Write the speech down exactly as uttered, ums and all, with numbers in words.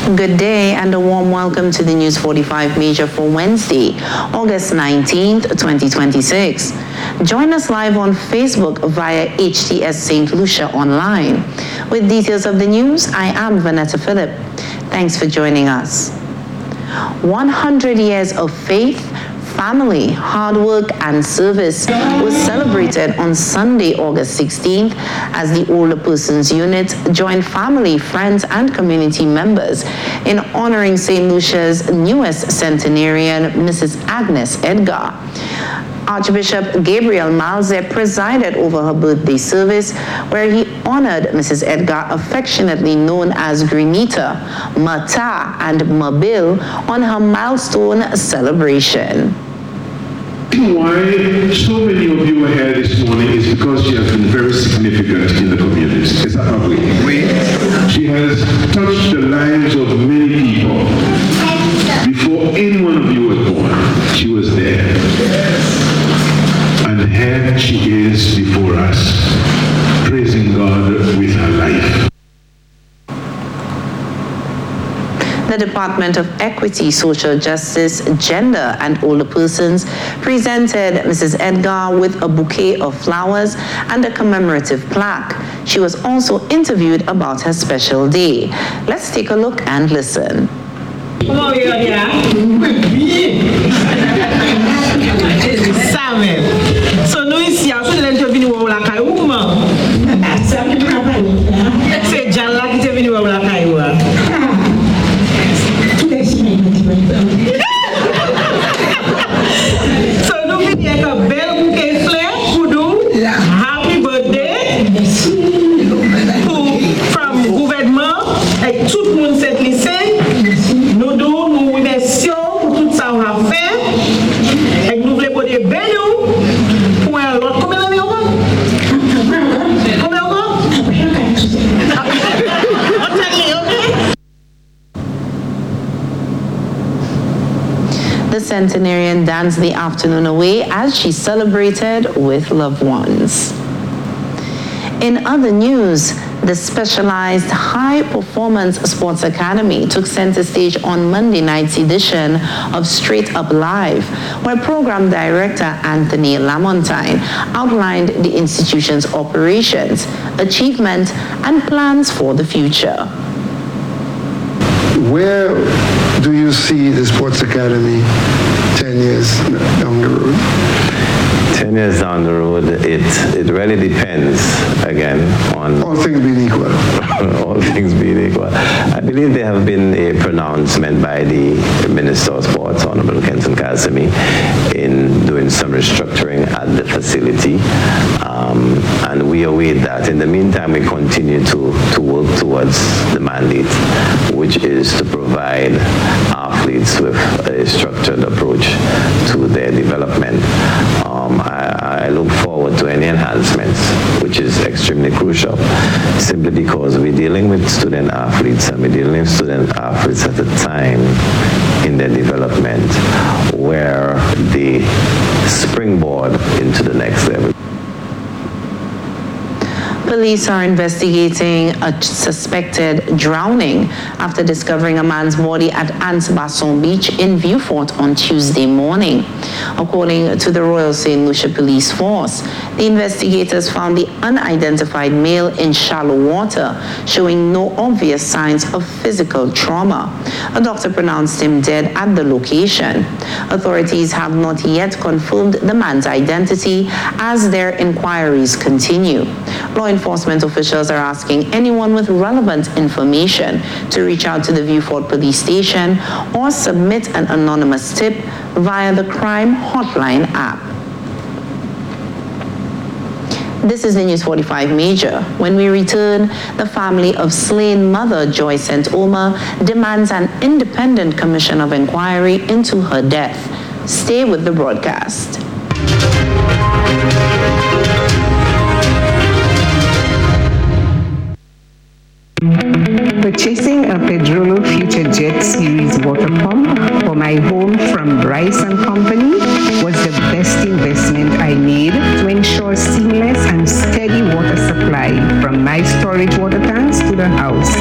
Good day and a warm welcome to the News forty-five Major for Wednesday, August nineteenth, twenty twenty-six. Join us live on Facebook via H T S Saint Lucia Online. With details of the news, I am Vanetta Phillip. Thanks for joining us. one hundred years of faith, family, hard work, and service was celebrated on Sunday, August sixteenth, as the Older Persons Unit joined family, friends, and community members in honoring Saint Lucia's newest centenarian, Missus Agnes Edgar. Archbishop Gabriel Malze presided over her birthday service, where he honored Missus Edgar, affectionately known as Grenita, Mata, and Mabil, on her milestone celebration. Why so many of you are here this morning is because she has been very significant in the community. Is that not way? She has touched the lives of many people. Before any one of you was born, she was there. And here she is before us, praising God with her life. The Department of Equity, Social Justice, Gender, and Older Persons presented Missus Edgar with a bouquet of flowers and a commemorative plaque. She was also interviewed about her special day. Let's take a look and listen. So no ici à ce que venu voir la caillou ma. C'est Jalla qui est venu voir la caillou. So nous venons avec un bel bouquet fleur pour nous. Happy birthday. From gouvernement et tout le monde s'est lycée. Nous nous remercions pour tout ça on a fait. Et nous voulons pour des belles pour un autre. Combien d'années on va? Combien on va? The centenarian danced the afternoon away as she celebrated with loved ones. In other news, the Specialized High Performance Sports Academy took center stage on Monday night's edition of Straight Up Live, where Program Director Anthony Lamontine outlined the institution's operations, achievements, and plans for the future. Where do you see the Sports Academy ten years down the road? ten years down the road, it it really depends, again, on... All things being equal. all things being equal. I believe there have been a pronouncement by the Minister of Sports, Honorable Kenson Kasemi, in doing some restructuring at the facility, um, and we await that. In the meantime, we continue to, to work towards the mandate, which is to provide athletes with a structured approach to their development. Um, I, I look forward to any enhancements, which is extremely crucial, simply because we're dealing with student athletes, and we're dealing with student athletes at a time in their development where they springboard into the next level. Police are investigating a suspected drowning after discovering a man's body at Anse-Basson Beach in Vieux Fort on Tuesday morning. According to the Royal Saint Lucia Police Force, the investigators found the unidentified male in shallow water, showing no obvious signs of physical trauma. A doctor pronounced him dead at the location. Authorities have not yet confirmed the man's identity as their inquiries continue. Law enforcement officials are asking anyone with relevant information to reach out to the Vieux Fort Police Station or submit an anonymous tip via the Crime Hotline app. This is the News forty-five Major. When we return, the family of slain mother Joy Saint Omer demands an independent commission of inquiry into her death. Stay with the broadcast. Purchasing a Pedrolo Future Jet Series water pump for my home from Bryce and Company was the best investment I made to ensure seamless and steady water supply from my storage water tanks to the house.